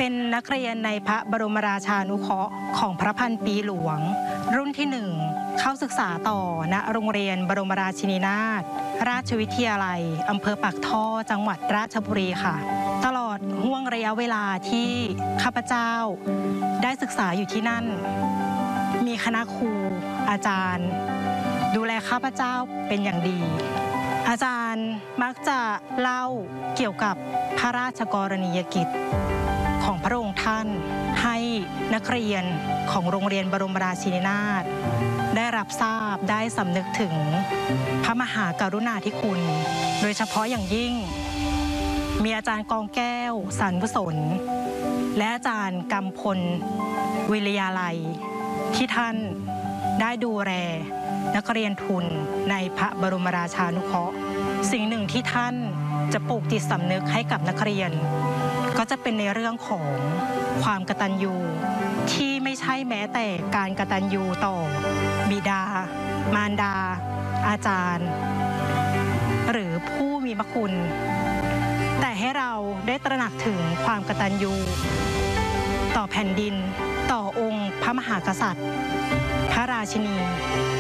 เป็นนักเรียนในพระบรมราชานุเคราะห์ของพระพันปีหลวงรุ่นที่1เข้าศึกษาต่อณโรงเรียนบรมราชินีนาถราชวิทยาลัยอำเภอปากท่อจังหวัดราชบุรีค่ะตลอดห่วงระยะเวลาที่ข้าพเจ้าได้ศึกษาอยู่ที่นั่นมีคณะครูอาจารย์ดูแลข้าพเจ้าเป็นอย่างดีอาจารย์มักจะเล่าเกี่ยวกับพระราชกรณียกิจของพระองค์ท่านให้นักเรียนของโรงเรียนบรมราชินีนาถได้รับทราบได้สำนึกถึงพระมหากรุณาธิคุณโดยเฉพาะอย่างยิ่งมีอาจารย์กองแก้วสันวุศลและอาจารย์กำพลวิริยาลัยที่ท่านได้ดูแลนักเรียนทุนในพระบรมราชานุเคราะห์สิ่งหนึ่งที่ท่านจะปลูกจิตสำนึกให้กับนักเรียนก็จะเป็นในเรื่องของความกตัญญูที่ไม่ใช่แม้แต่การกตัญญูต่อบิดามารดาอาจารย์หรือผู้มีพระคุณแต่ให้เราได้ตระหนักถึงความกตัญญูต่อแผ่นดินต่อองค์พระมหากษัตริย์พระราชินี